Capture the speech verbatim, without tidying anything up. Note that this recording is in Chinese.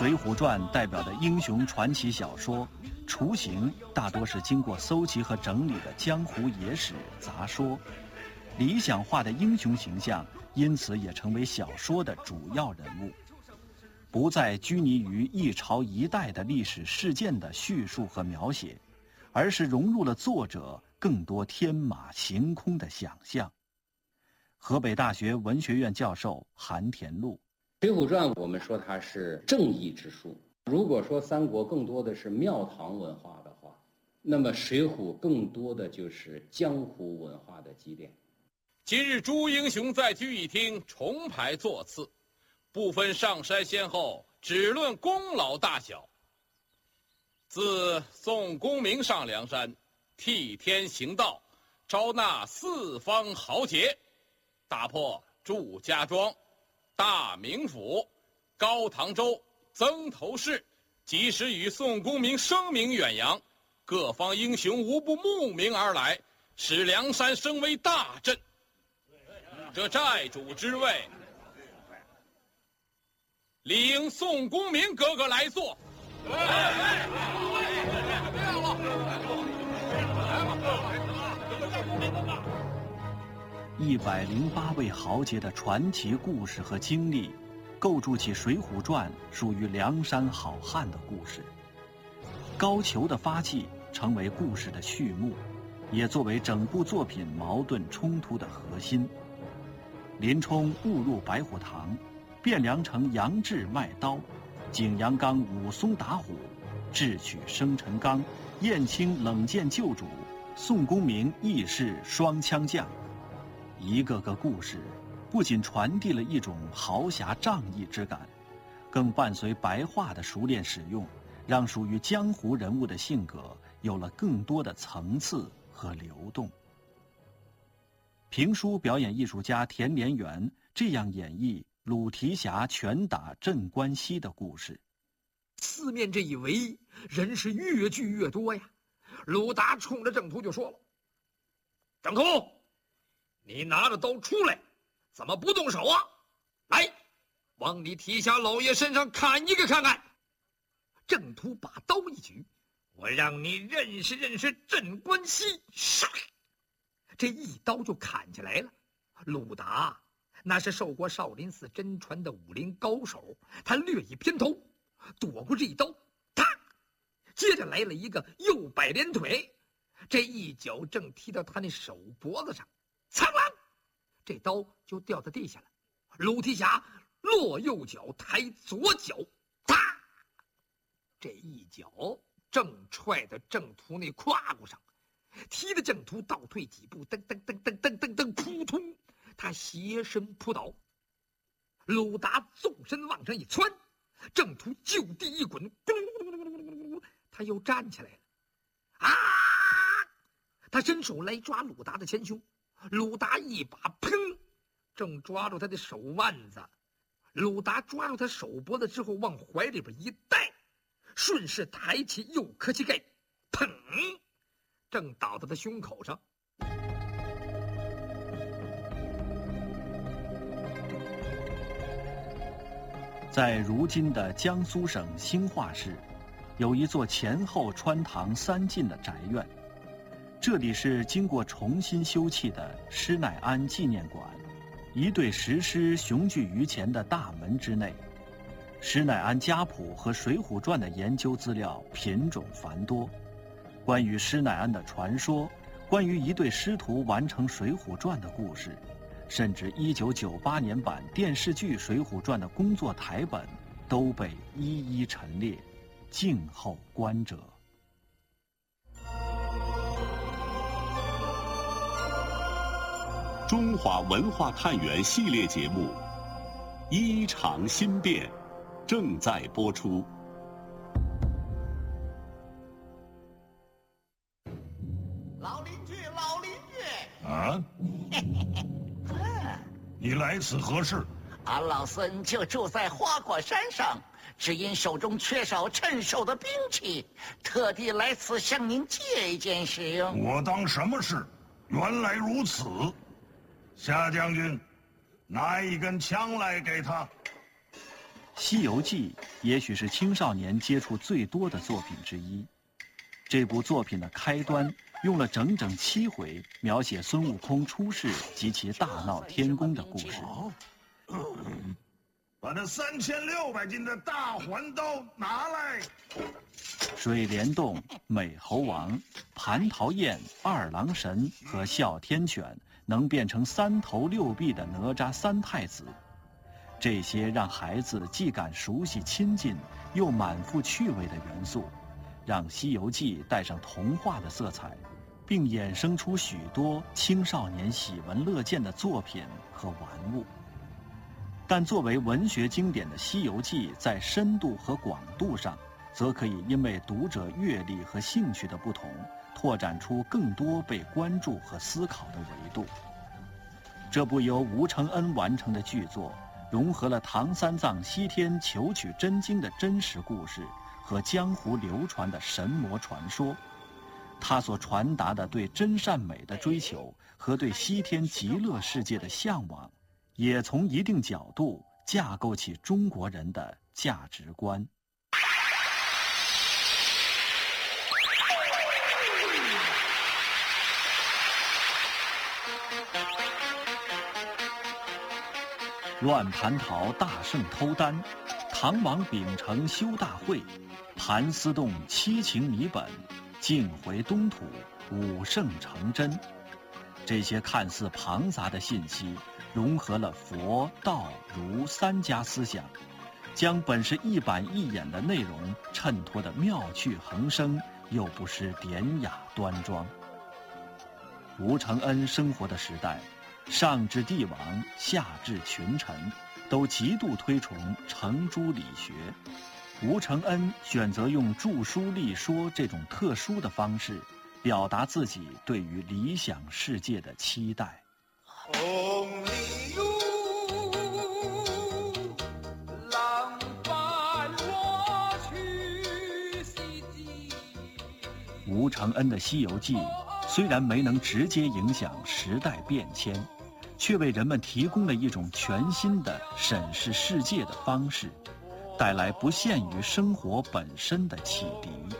水浒传》代表的英雄传奇小说，雏形大多是经过搜集和整理的江湖野史杂说，理想化的英雄形象因此也成为小说的主要人物，不再拘泥于一朝一代的历史事件的叙述和描写，而是融入了作者更多天马行空的想象。河北大学文学院教授韩田禄： 《水浒传》我们说它是正义之书，如果说三国更多的是庙堂文化的话，那么水浒更多的就是江湖文化的积淀。 今日诸英雄在聚义厅重排座次，不分上筛先后，只论功劳大小。自宋公明上梁山，替天行道，招纳四方豪杰，打破祝家庄、大名府、高唐州、曾头市，及时与宋公明声名远扬，各方英雄无不慕名而来，使梁山升为大镇。这寨主之位，理应宋公明哥哥来做。 一百零八位豪杰的传奇故事和经历，构筑起《水浒传》属于梁山好汉的故事。高俅的发迹成为故事的序幕，也作为整部作品矛盾冲突的核心。林冲误入白虎堂，汴梁城杨志卖刀，景阳冈武松打虎，智取生辰纲，燕青冷箭救主，宋公明义士双枪将。一个个故事不仅传递了一种豪侠仗义之感，更伴随白话的熟练使用，让属于江湖人物的性格有了更多的层次和流动。评书表演艺术家田连元这样演绎鲁提辖拳打镇关西的故事： 四面这一围，人是越聚越多呀。鲁达冲着郑屠就说了：“郑屠，你拿着刀出来，怎么不动手啊？来，往你提辖老爷身上砍一个看看。”郑屠把刀一举：“我让你认识认识镇关西！”唰，这一刀就砍下来了。鲁达那是受过少林寺真传的武林高手，他略一偏头，躲过这一刀，啪，接着来了一个右摆连腿，这一脚正踢到他那手脖子上，苍啷，这刀就掉在地下了。鲁提辖落右脚，抬左脚，啪，这一脚正踹到郑屠那胯骨上，踢得郑屠倒退几步，噔噔噔噔噔噔噔，扑通，他斜身扑倒。鲁达纵身往上一窜，郑屠就地一滚，咕噜噜噜噜噜噜，他又站起来了。啊！他伸手来抓鲁达的前胸，鲁达一把砰，正抓住他的手腕子。鲁达抓住他手脖子之后，往怀里边一带，顺势抬起右磕膝盖，砰，正倒在他胸口上。 在如今的江苏省兴化市，有一座前后穿堂三进的宅院，这里是经过重新修葺的施耐庵纪念馆，一对石狮雄踞于前的大门之内。施耐庵家谱和《水浒传》的研究资料品种繁多，关于施耐庵的传说，关于一对师徒完成《水浒传》的故事，甚至一九九八年版电视剧《水浒传》的工作台本都被一一陈列，静候观者。 中华文化探源系列节目《衣裳新变》正在播出。 老邻居，老邻居啊！你来此何事？ 俺老孙就住在花果山上，只因手中缺少趁手的兵器，特地来此向您借一件使用。 我当什么事？原来如此。夏将军，拿一根枪来给他。 西游记》也许是青少年接触最多的作品之一。这部作品的开端用了整整七回描写孙悟空出世及其大闹天宫的故事。 把那三千六百斤的大环刀拿来。 水帘洞、美猴王、蟠桃宴、二郎神和哮天犬能变成三头六臂的哪吒三太子，这些让孩子既感熟悉亲近，又满腹趣味的元素，让《西游记》带上童话的色彩，并衍生出许多青少年喜闻乐见的作品和玩物。但作为文学经典的《西游记》在深度和广度上，则可以因为读者阅历和兴趣的不同，拓展出更多被关注和思考的维度。这部由吴承恩完成的剧作，融合了唐三藏西天求取真经的真实故事和江湖流传的神魔传说。它所传达的对真善美的追求和对西天极乐世界的向往，也从一定角度架构起中国人的价值观。乱蟠桃大圣偷丹，唐王秉承修大会，盘丝洞七情谜本，径回东土，五圣成真。这些看似庞杂的信息，融合了佛、道、儒三家思想，将本是一板一眼的内容衬托得妙趣横生，又不失典雅端庄。吴承恩生活的时代，上至帝王，下至群臣，都极度推崇程朱理学。吴承恩选择用著书立说这种特殊的方式，表达自己对于理想世界的期待。吴承恩的《西游记》虽然没能直接影响时代变迁，却为人们提供了一种全新的审视世界的方式，带来不限于生活本身的启迪。